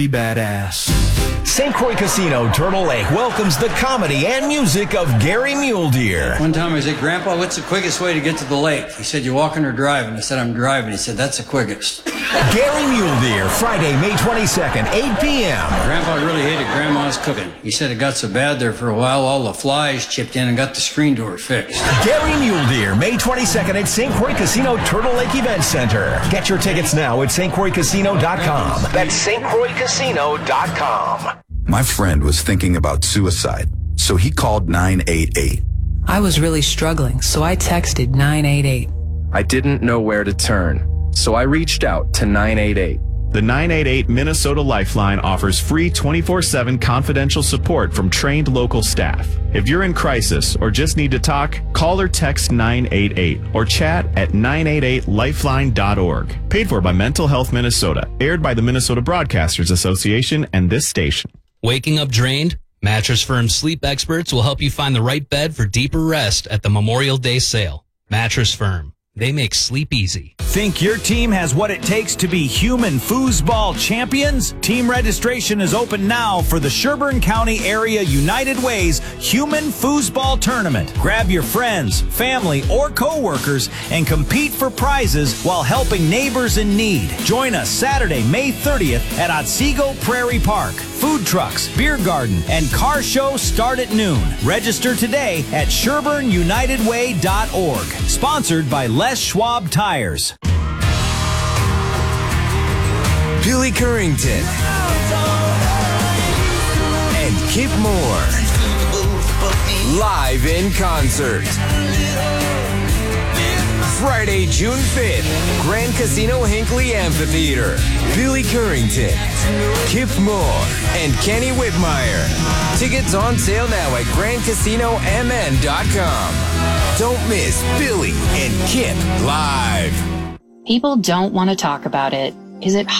Be badass. St. Croix Casino, Turtle Lake welcomes the comedy and music of Gary Mule Deer. One time I said, Grandpa, what's the quickest way to get to the lake? He said, you walking or driving? I said, I'm driving. He said, that's the quickest. Gary Mule Deer, Friday, May 22nd, 8 p.m. Grandpa really hated Grandma's cooking. He said it got so bad there for a while, all the flies chipped in and got the screen door fixed. Gary Mule Deer, May 22nd at St. Croix Casino, Turtle Lake Event Center. Get your tickets now at stcroixcasino.com. That's stcroixcasino.com. My friend was thinking about suicide, so he called 988. I was really struggling, so I texted 988. I didn't know where to turn, so I reached out to 988. The 988 Minnesota Lifeline offers free 24/7 confidential support from trained local staff. If you're in crisis or just need to talk, call or text 988 or chat at 988lifeline.org. Paid for by Mental Health Minnesota. Aired by the Minnesota Broadcasters Association and this station. Waking up drained? Mattress Firm sleep experts will help you find the right bed for deeper rest at the Memorial Day sale. Mattress Firm. They make sleep easy. Think your team has what it takes to be human foosball champions? Team registration is open now for the Sherburne County Area United Way's Human Foosball Tournament. Grab your friends, family, or co-workers and compete for prizes while helping neighbors in need. Join us Saturday, May 30th at Otsego Prairie Park. Food trucks, beer garden, and car show start at noon. Register today at SherburneUnitedWay.org. Sponsored by Les Schwab Tires. Billy Currington and Kip Moore live in concert. Friday, June 5th, Grand Casino Hinckley Amphitheater. Billy Currington, Kip Moore, and Kenny Whitmire. Tickets on sale now at GrandCasinoMN.com. Don't miss Billy and Kip live. People don't want to talk about it. Is it